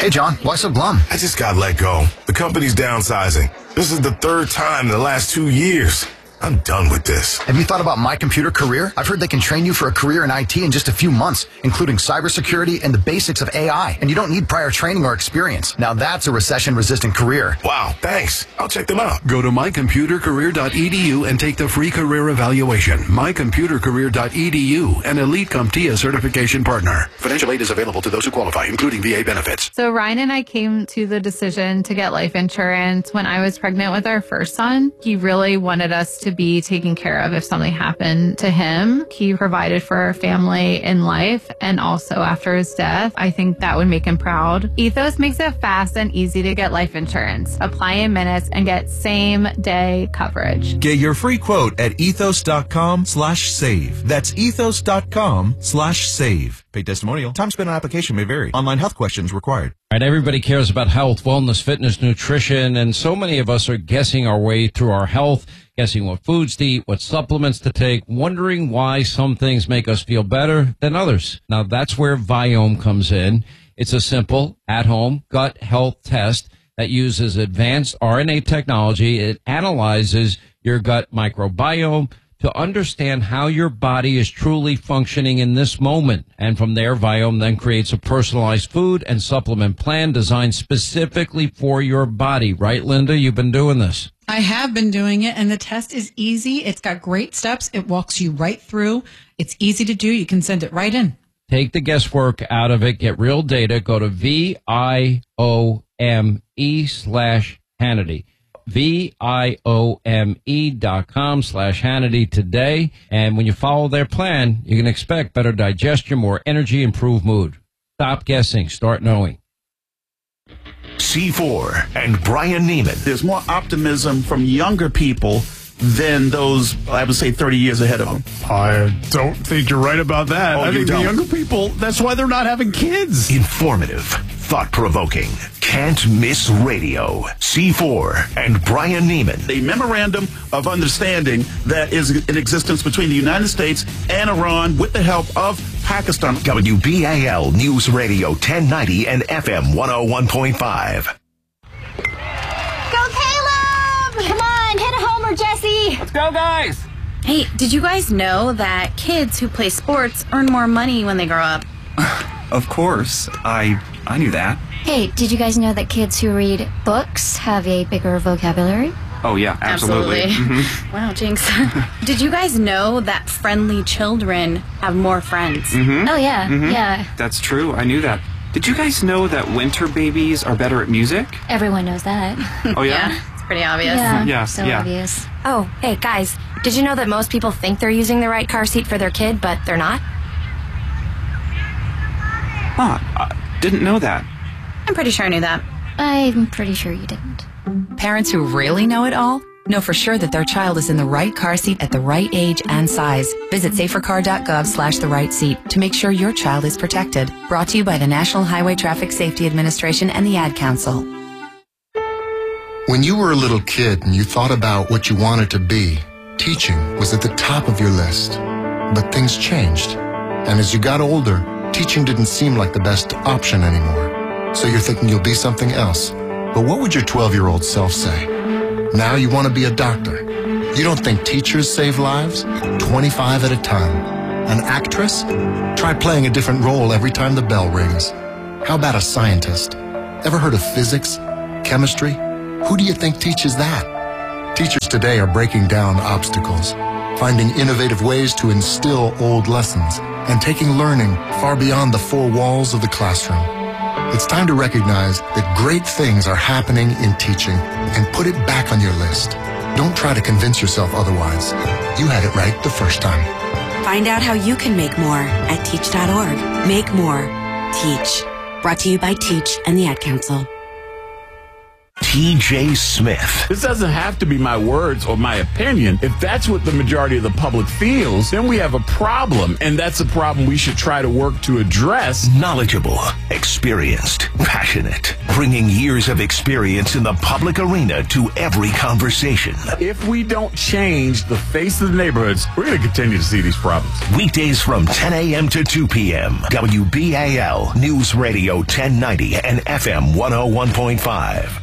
Hey, John, why so glum? I just got let go. The company's downsizing. This is the third time in the last 2 years. I'm done with this. Have you thought about My Computer Career? I've heard they can train you for a career in IT in just a few months, including cybersecurity and the basics of AI. And you don't need prior training or experience. Now that's a recession-resistant career. Wow, thanks. I'll check them out. Go to mycomputercareer.edu and take the free career evaluation. mycomputercareer.edu, an Elite CompTIA certification partner. Financial aid is available to those who qualify, including VA benefits. So Ryan and I came to the decision to get life insurance when I was pregnant with our first son. He really wanted us to be taken care of if something happened to him. He provided for our family in life and also after his death. I think that would make him proud. Ethos makes it fast and easy to get life insurance. Apply in minutes and get same day coverage. Get your free quote at ethos.com/save. That's ethos.com/save. Paid testimonial. Time spent on application may vary. Online health questions required. All right, everybody cares about health, wellness, fitness, nutrition, and so many of us are guessing our way through our health, guessing what foods to eat, what supplements to take, wondering why some things make us feel better than others. Now, that's where Viome comes in. It's a simple, at-home gut health test that uses advanced RNA technology. It analyzes your gut microbiome to understand how your body is truly functioning in this moment. And from there, Viome then creates a personalized food and supplement plan designed specifically for your body. Right, Linda? You've been doing this. I have been doing it, and the test is easy. It's got great steps. It walks you right through. It's easy to do. You can send it right in. Take the guesswork out of it. Get real data. Go to VIOME/Hannity. VIOME.com/Hannity today. And when you follow their plan, you can expect better digestion, more energy, improved mood. Stop guessing. Start knowing. C4 and Brian Neiman. There's more optimism from younger people than those, I would say, 30 years ahead of them. I don't think you're right about that. I think the younger people, that's why they're not having kids. Informative, thought-provoking, can't miss radio. C4 and Brian Neiman. A memorandum of understanding that is in existence between the United States and Iran with the help of Pakistan. WBAL News Radio 1090 and FM 101.5. Go Caleb! Come on, hit a homer, Jesse! Let's go, guys! Hey, did you guys know that kids who play sports earn more money when they grow up? Of course. I knew that. Hey, did you guys know that kids who read books have a bigger vocabulary? Oh, yeah, absolutely. Mm-hmm. Wow, Jinx. Did you guys know that friendly children have more friends? Mm-hmm. Oh, yeah, yeah. That's true. I knew that. Did you guys know that winter babies are better at music? Everyone knows that. Oh, yeah? Yeah, it's pretty obvious. Yeah, so obvious. Oh, hey, guys, did you know that most people think they're using the right car seat for their kid, but they're not? Huh, didn't know that. I'm pretty sure I knew that. I'm pretty sure you didn't. Parents who really know it all know for sure that their child is in the right car seat at the right age and size. Visit safercar.gov/the right seat to make sure your child is protected. Brought to you by the National Highway Traffic Safety Administration and the Ad Council. When you were a little kid and you thought about what you wanted to be, teaching was at the top of your list. But things changed. And as you got older, teaching didn't seem like the best option anymore. So you're thinking you'll be something else. But what would your 12-year-old self say? Now you want to be a doctor. You don't think teachers save lives? 25 at a time. An actress? Try playing a different role every time the bell rings. How about a scientist? Ever heard of physics? Chemistry? Who do you think teaches that? Teachers today are breaking down obstacles, finding innovative ways to instill old lessons, and taking learning far beyond the four walls of the classroom. It's time to recognize that great things are happening in teaching and put it back on your list. Don't try to convince yourself otherwise. You had it right the first time. Find out how you can make more at teach.org. Make more. Teach. Brought to you by Teach and the Ad Council. T.J. Smith. This doesn't have to be my words or my opinion. If that's what the majority of the public feels, then we have a problem, and that's a problem we should try to work to address. Knowledgeable, experienced, passionate, bringing years of experience in the public arena to every conversation. If we don't change the face of the neighborhoods, we're going to continue to see these problems. Weekdays from 10 a.m. to 2 p.m. WBAL News Radio 1090 and FM 101.5.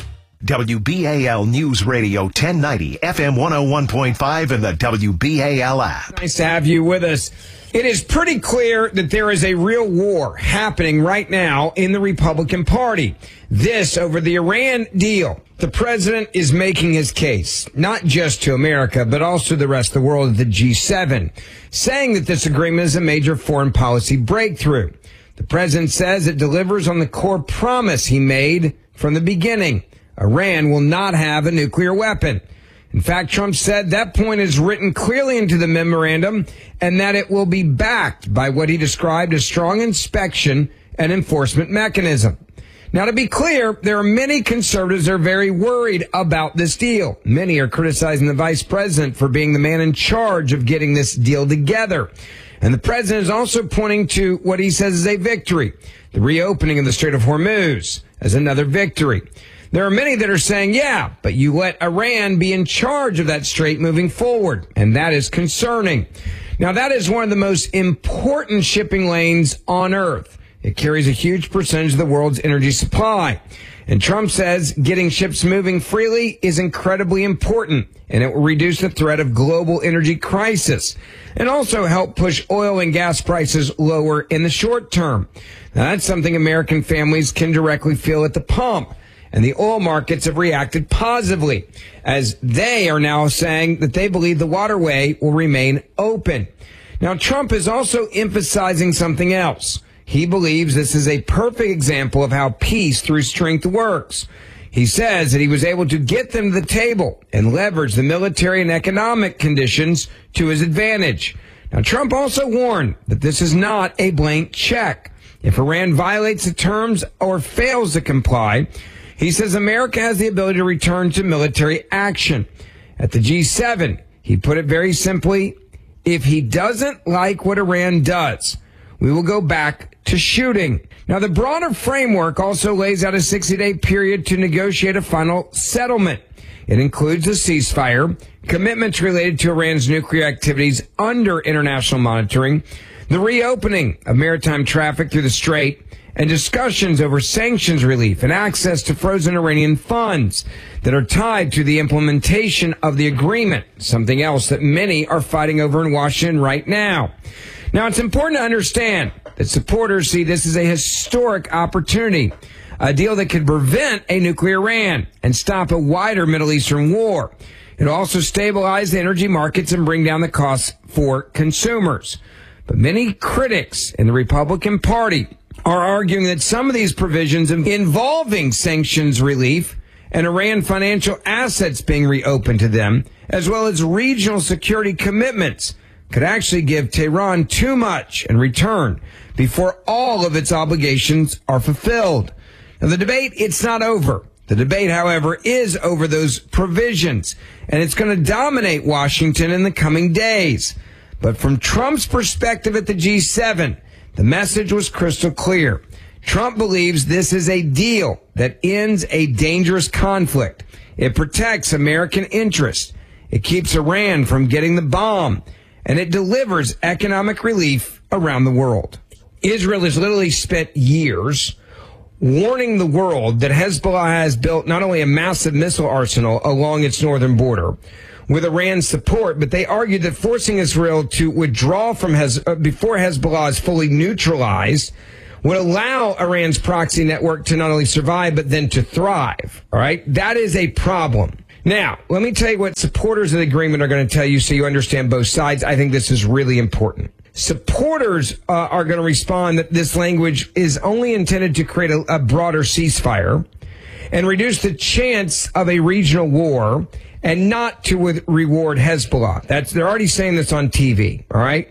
WBAL News Radio 1090, FM 101.5, and the WBAL app. Nice to have you with us. It is pretty clear that there is a real war happening right now in the Republican Party. This over the Iran deal. The president is making his case, not just to America, but also the rest of the world at the G7, saying that this agreement is a major foreign policy breakthrough. The president says it delivers on the core promise he made from the beginning. Iran will not have a nuclear weapon. In fact, Trump said that point is written clearly into the memorandum and that it will be backed by what he described as strong inspection and enforcement mechanism. Now, to be clear, there are many conservatives that are very worried about this deal. Many are criticizing the vice president for being the man in charge of getting this deal together. And the president is also pointing to what he says is a victory, the reopening of the Strait of Hormuz as another victory. There are many that are saying, yeah, but you let Iran be in charge of that strait moving forward, and that is concerning. Now, that is one of the most important shipping lanes on Earth. It carries a huge percentage of the world's energy supply. And Trump says getting ships moving freely is incredibly important, and it will reduce the threat of global energy crisis and also help push oil and gas prices lower in the short term. Now, that's something American families can directly feel at the pump. And the oil markets have reacted positively as they are now saying that they believe the waterway will remain open. Now, Trump is also emphasizing something else. He believes this is a perfect example of how peace through strength works. He says that he was able to get them to the table and leverage the military and economic conditions to his advantage. Now, Trump also warned that this is not a blank check. If Iran violates the terms or fails to comply, he says America has the ability to return to military action. At the G7, he put it very simply, if he doesn't like what Iran does, we will go back to shooting. Now, the broader framework also lays out a 60-day period to negotiate a final settlement. It includes a ceasefire, commitments related to Iran's nuclear activities under international monitoring, the reopening of maritime traffic through the Strait, and discussions over sanctions relief and access to frozen Iranian funds that are tied to the implementation of the agreement, something else that many are fighting over in Washington right now. Now, it's important to understand that supporters see this as a historic opportunity, a deal that could prevent a nuclear Iran and stop a wider Middle Eastern war. It'll also stabilize the energy markets and bring down the costs for consumers. But many critics in the Republican Party are arguing that some of these provisions involving sanctions relief and Iran financial assets being reopened to them, as well as regional security commitments, could actually give Tehran too much in return before all of its obligations are fulfilled. Now, the debate, it's not over. The debate, however, is over those provisions, and it's going to dominate Washington in the coming days. But from Trump's perspective at the G7, the message was crystal clear. Trump believes this is a deal that ends a dangerous conflict. It protects American interests. It keeps Iran from getting the bomb. And it delivers economic relief around the world. Israel has literally spent years warning the world that Hezbollah has built not only a massive missile arsenal along its northern border with Iran's support, but they argued that forcing Israel to withdraw from before Hezbollah is fully neutralized would allow Iran's proxy network to not only survive, but then to thrive. All right. That is a problem. Now, let me tell you what supporters of the agreement are going to tell you so you understand both sides. I think this is really important. Supporters are going to respond that this language is only intended to create a broader ceasefire and reduce the chance of a regional war and not to reward Hezbollah. They're already saying this on TV, all right?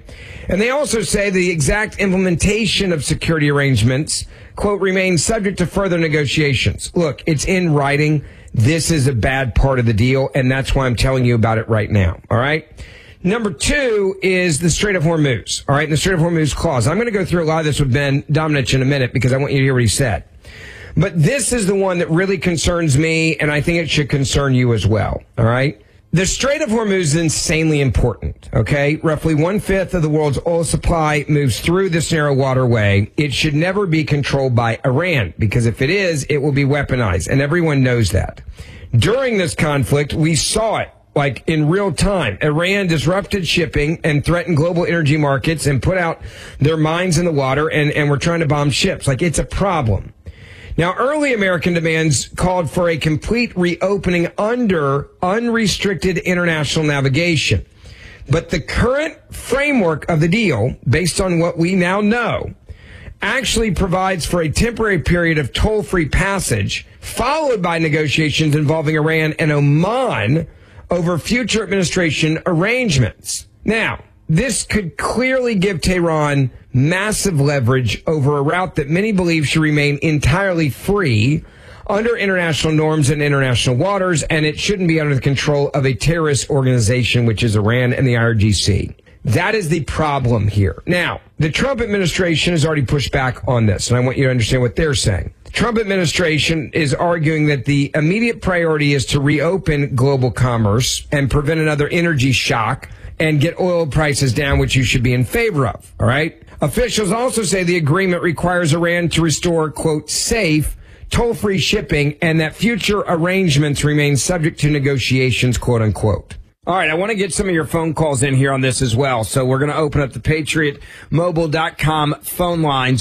And they also say the exact implementation of security arrangements, quote, remains subject to further negotiations. Look, it's in writing. This is a bad part of the deal, and that's why I'm telling you about it right now. All right? Number 2 is the Strait of Hormuz. All right? And the Strait of Hormuz clause. I'm going to go through a lot of this with Ben Domenech in a minute because I want you to hear what he said. But this is the one that really concerns me, and I think it should concern you as well. All right? The Strait of Hormuz is insanely important, okay? Roughly 1/5 of the world's oil supply moves through this narrow waterway. It should never be controlled by Iran, because if it is, it will be weaponized, and everyone knows that. During this conflict, we saw it, like in real time. Iran disrupted shipping and threatened global energy markets and put out their mines in the water, and were trying to bomb ships. Like, it's a problem. Now, early American demands called for a complete reopening under unrestricted international navigation. But the current framework of the deal, based on what we now know, actually provides for a temporary period of toll-free passage, followed by negotiations involving Iran and Oman over future administration arrangements. Now, this could clearly give Tehran massive leverage over a route that many believe should remain entirely free under international norms and international waters, and it shouldn't be under the control of a terrorist organization, which is Iran and the IRGC. That is the problem here. Now, the Trump administration has already pushed back on this, and I want you to understand what they're saying. The Trump administration is arguing that the immediate priority is to reopen global commerce and prevent another energy shock and get oil prices down, which you should be in favor of, all right? Officials also say the agreement requires Iran to restore, quote, safe, toll-free shipping, and that future arrangements remain subject to negotiations, quote unquote. All right, I want to get some of your phone calls in here on this as well. So we're going to open up the PatriotMobile.com phone lines,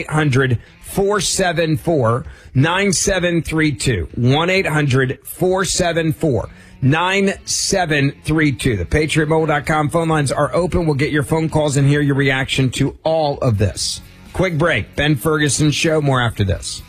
1-800-474-9732. 1-800-474-9732. The PatriotMobile.com phone lines are open. We'll get your phone calls and hear your reaction to all of this. Quick break. Ben Ferguson Show. More after this.